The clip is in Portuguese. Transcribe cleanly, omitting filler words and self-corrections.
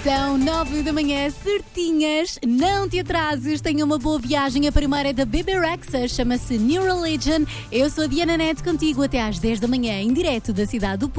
São 9 da manhã, certinhas. Não te atrases, tenha uma boa viagem. A primeira é da Bebe Rexha, chama-se New Religion. Eu sou a Diana Neto, contigo até às 10 da manhã, em direto da cidade do Porto.